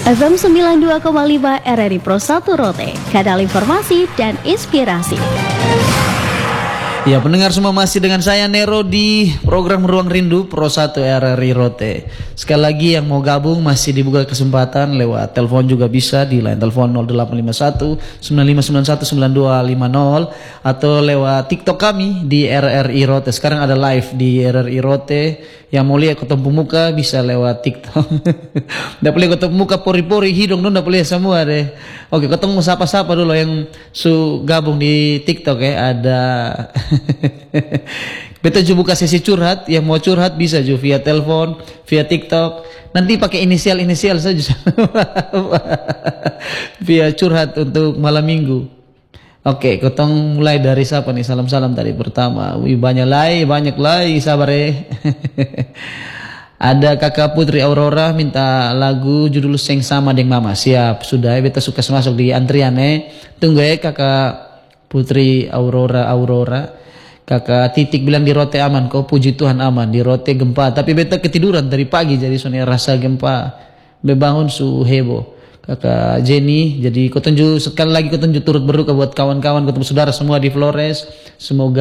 FM 92,5 RRI Pro 1 Rote, kanal informasi dan inspirasi. Ya, pendengar semua, masih dengan saya Nero di program Ruang Rindu Pro 1 RRI Rote. Sekali lagi yang mau gabung masih dibuka kesempatan lewat telepon, juga bisa di line telepon 0851 9591 9250 atau lewat TikTok kami di RRI Rote. Sekarang ada live di RRI Rote. Yang mau lihat ketemu muka bisa lewat TikTok. Nggak boleh ketemu muka pori-pori hidung dong, nggak boleh semua deh. Oke, ketemu sapa-sapa dulu yang gabung di TikTok ya. Ada Beta juga buka sesi curhat. Yang mau curhat bisa juga via telepon, via TikTok. Nanti pakai inisial saja. Via curhat untuk malam minggu. Oke, ketong mulai dari siapa nih? Salam-salam tadi pertama. Wih, banyak lagi, sabar ya. Ada kakak Putri Aurora minta lagu judul Seng Sama Deng Mama. Siap, sudah ya, beta suka masuk di antrian ya. Tunggu ya kakak Putri Aurora. Kakak Titik bilang di Rote aman, kau puji Tuhan aman. Di Rote gempa, tapi beta ketiduran dari pagi jadi soalnya rasa gempa. Bebangun su heboh. Kakak Jenny, jadi sekali lagi turut berduka buat kawan-kawan, ketemu saudara semua di Flores. Semoga